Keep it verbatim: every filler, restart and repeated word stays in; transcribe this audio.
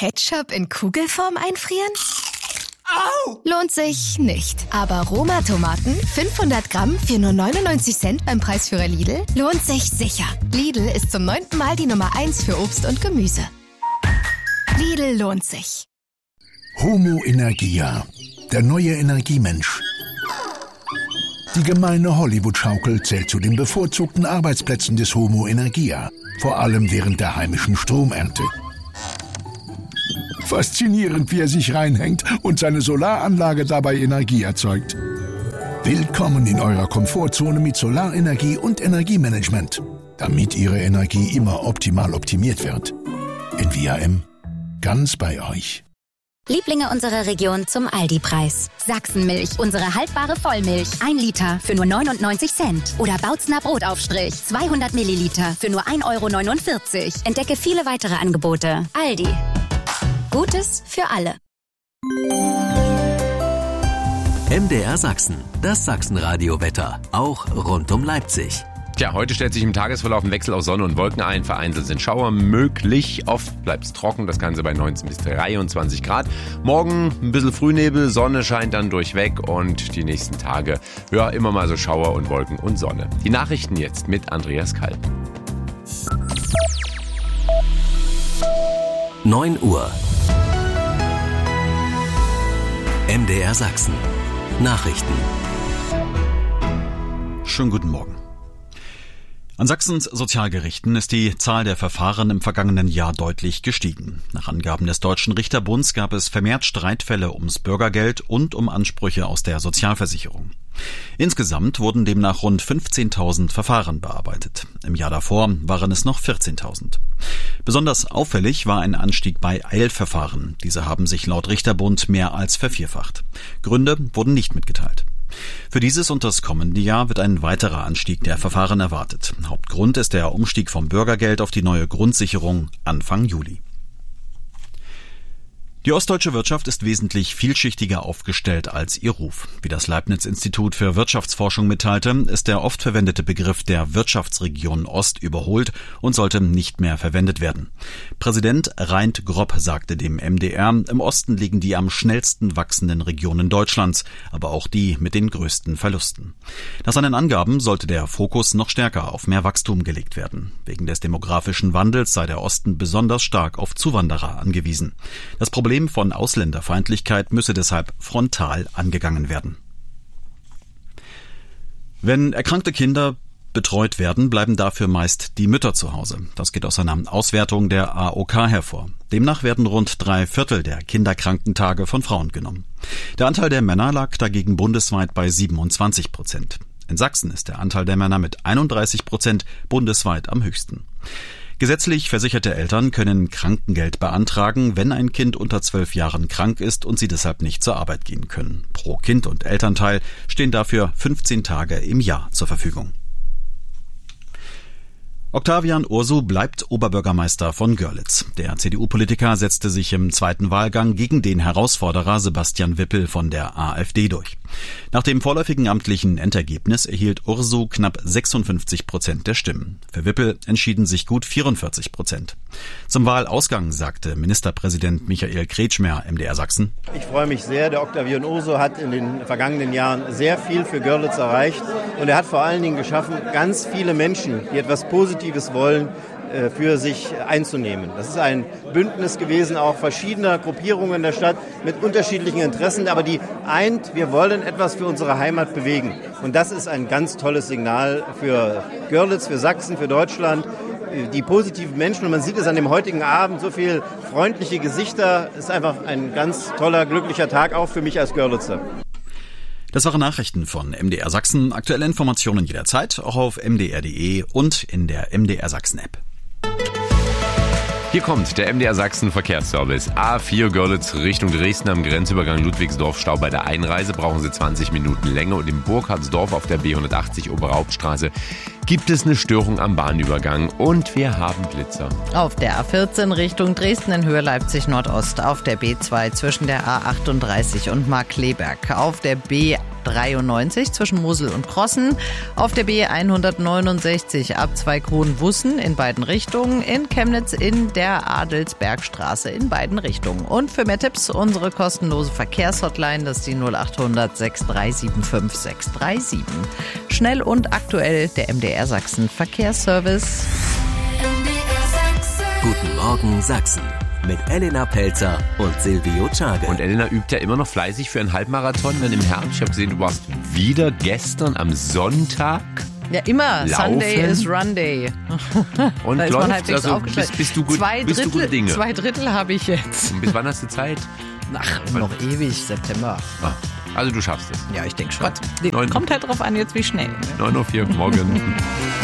Ketchup in Kugelform einfrieren? Au! Lohnt sich nicht. Aber Roma-Tomaten, fünfhundert Gramm für nur neunundneunzig Cent beim Preisführer Lidl, lohnt sich sicher. Lidl ist zum neunten Mal die Nummer eins für Obst und Gemüse. Lidl lohnt sich. Homo Energia, der neue Energiemensch. Die gemeine Hollywood-Schaukel zählt zu den bevorzugten Arbeitsplätzen des Homo Energia, vor allem während der heimischen Stromernte. Faszinierend, wie er sich reinhängt und seine Solaranlage dabei Energie erzeugt. Willkommen in eurer Komfortzone mit Solarenergie und Energiemanagement, damit Ihre Energie immer optimal optimiert wird. N V A M, ganz bei euch. Lieblinge unserer Region zum Aldi-Preis. Sachsenmilch, unsere haltbare Vollmilch. Ein Liter für nur neunundneunzig Cent. Oder Bautzner Brotaufstrich, zweihundert Milliliter für nur ein Euro neunundvierzig. Entdecke viele weitere Angebote. Aldi. Gutes für alle. M D R Sachsen, das Sachsenradio-Wetter, auch rund um Leipzig. Tja, heute stellt sich im Tagesverlauf ein Wechsel aus Sonne und Wolken ein. Vereinzelt sind Schauer möglich. Oft bleibt es trocken, das Ganze bei neunzehn bis dreiundzwanzig Grad. Morgen ein bisschen Frühnebel, Sonne scheint dann durchweg und die nächsten Tage, ja, immer mal so Schauer und Wolken und Sonne. Die Nachrichten jetzt mit Andreas Kalb. neun Uhr. M D R Sachsen. Nachrichten. Schönen guten Morgen. An Sachsens Sozialgerichten ist die Zahl der Verfahren im vergangenen Jahr deutlich gestiegen. Nach Angaben des Deutschen Richterbunds gab es vermehrt Streitfälle ums Bürgergeld und um Ansprüche aus der Sozialversicherung. Insgesamt wurden demnach rund fünfzehntausend Verfahren bearbeitet. Im Jahr davor waren es noch vierzehntausend. Besonders auffällig war ein Anstieg bei Eilverfahren. Diese haben sich laut Richterbund mehr als vervierfacht. Gründe wurden nicht mitgeteilt. Für dieses und das kommende Jahr wird ein weiterer Anstieg der Verfahren erwartet. Hauptgrund ist der Umstieg vom Bürgergeld auf die neue Grundsicherung Anfang Juli. Die ostdeutsche Wirtschaft ist wesentlich vielschichtiger aufgestellt als ihr Ruf. Wie das Leibniz-Institut für Wirtschaftsforschung mitteilte, ist der oft verwendete Begriff der Wirtschaftsregion Ost überholt und sollte nicht mehr verwendet werden. Präsident Reint Gropp sagte dem M D R, im Osten liegen die am schnellsten wachsenden Regionen Deutschlands, aber auch die mit den größten Verlusten. Nach seinen Angaben sollte der Fokus noch stärker auf mehr Wachstum gelegt werden. Wegen des demografischen Wandels sei der Osten besonders stark auf Zuwanderer angewiesen. Das Problem von Ausländerfeindlichkeit müsse deshalb frontal angegangen werden. Wenn erkrankte Kinder betreut werden, bleiben dafür meist die Mütter zu Hause. Das geht aus einer Auswertung der A O K hervor. Demnach werden rund drei Viertel der Kinderkrankentage von Frauen genommen. Der Anteil der Männer lag dagegen bundesweit bei siebenundzwanzig Prozent. In Sachsen ist der Anteil der Männer mit einunddreißig Prozent bundesweit am höchsten. Gesetzlich versicherte Eltern können Krankengeld beantragen, wenn ein Kind unter zwölf Jahren krank ist und sie deshalb nicht zur Arbeit gehen können. Pro Kind und Elternteil stehen dafür fünfzehn Tage im Jahr zur Verfügung. Octavian Ursu bleibt Oberbürgermeister von Görlitz. Der C D U-Politiker setzte sich im zweiten Wahlgang gegen den Herausforderer Sebastian Wippel von der AfD durch. Nach dem vorläufigen amtlichen Endergebnis erhielt Ursu knapp sechsundfünfzig Prozent der Stimmen. Für Wippel entschieden sich gut vierundvierzig Prozent. Zum Wahlausgang sagte Ministerpräsident Michael Kretschmer M D R Sachsen: Ich freue mich sehr, der Octavian Ursu hat in den vergangenen Jahren sehr viel für Görlitz erreicht und er hat vor allen Dingen geschaffen, ganz viele Menschen, die etwas Positives wollen, für sich einzunehmen. Das ist ein Bündnis gewesen, auch verschiedener Gruppierungen in der Stadt mit unterschiedlichen Interessen, aber die eint, wir wollen etwas für unsere Heimat bewegen. Und das ist ein ganz tolles Signal für Görlitz, für Sachsen, für Deutschland. Die positiven Menschen, und man sieht es an dem heutigen Abend, so viele freundliche Gesichter, ist einfach ein ganz toller, glücklicher Tag, auch für mich als Görlitzer. Das waren Nachrichten von M D R Sachsen. Aktuelle Informationen jederzeit, auch auf m d r punkt d e und in der M D R Sachsen App. Hier kommt der M D R Sachsen Verkehrsservice. A vier Görlitz Richtung Dresden am Grenzübergang Ludwigsdorf Stau bei der Einreise. Brauchen Sie zwanzig Minuten länger. Und im Burkhardsdorf auf der B hundertachtzig Obere Hauptstraße gibt es eine Störung am Bahnübergang. Und wir haben Blitzer. Auf der A vierzehn Richtung Dresden in Höhe Leipzig Nordost. Auf der B zwei zwischen der A achtunddreißig und Markkleeberg. Auf der B dreiundneunzig zwischen Mosel und Crossen. Auf der B hundertneunundsechzig ab Zweikronen-Wussen in beiden Richtungen. In Chemnitz in der Adelsbergstraße in beiden Richtungen. Und für mehr Tipps unsere kostenlose Verkehrshotline, das ist die null acht hundert sechs drei sieben fünf sechs drei sieben. Schnell und aktuell der M D R Sachsen Verkehrsservice. Guten Morgen Sachsen mit Elena Pelzer und Silvio Czage. Und Elena übt ja immer noch fleißig für einen Halbmarathon dann im Herbst. Ich habe gesehen, du warst wieder gestern am Sonntag. Ja, immer. Laufen. Sunday is Run Day. Und da ist läuft, man halbwegs also aufgestellt. bist, bist du gut, zwei bist Drittel, du gute Dinge? Zwei Drittel habe ich jetzt. Und bis wann hast du Zeit? Ach, noch ewig, September. Ah, also du schaffst es. Ja, ich denke schon. Neun- Kommt halt drauf an jetzt, wie schnell. Ne? neun Uhr vier morgen.